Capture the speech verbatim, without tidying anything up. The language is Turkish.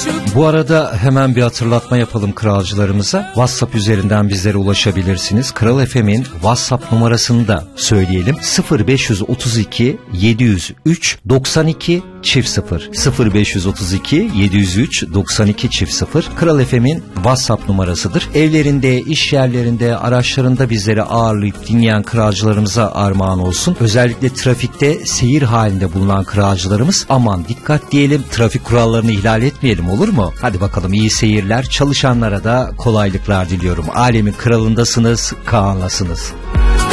Bu arada hemen bir hatırlatma yapalım kralcılarımıza. WhatsApp üzerinden bizlere ulaşabilirsiniz. Kral F M'in WhatsApp numarasını da söyleyelim. sıfır beş otuz iki yedi yüz üç doksan iki çift sıfır sıfır beş otuz iki yedi yüz üç doksan iki çift sıfır Kral F M'in WhatsApp numarasıdır. Evlerinde, iş yerlerinde, araçlarında bizleri ağırlayıp dinleyen kralcılarımıza armağan olsun. Özellikle trafikte seyir halinde bulunan kralcılarımız aman dikkat diyelim, trafik kurallarını ihlal etmeyelim, olur mu? Hadi bakalım, iyi seyirler. Çalışanlara da kolaylıklar diliyorum. Alemin kralındasınız, Kaan'lasınız.